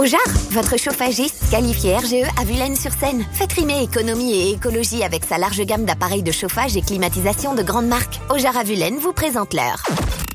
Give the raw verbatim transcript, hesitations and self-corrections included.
Ojar, votre chauffagiste qualifié R G E à Vulaines-sur-Seine. Faites rimer économie et écologie avec sa large gamme d'appareils de chauffage et climatisation de grande marque. Ojar à Vulaines vous présente l'heure.